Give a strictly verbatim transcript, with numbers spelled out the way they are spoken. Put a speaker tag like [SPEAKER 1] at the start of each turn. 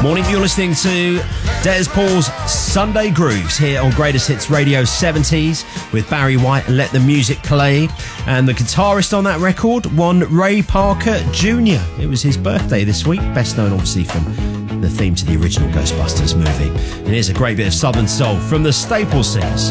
[SPEAKER 1] Morning, you're listening to Des Paul's Sunday Grooves here on Greatest Hits Radio seventies with Barry White and Let the Music Play. And the guitarist on that record, one Ray Parker Junior It was his birthday this week, best known obviously from the theme to the original Ghostbusters movie. And here's a great bit of Southern Soul from the Staple Singers.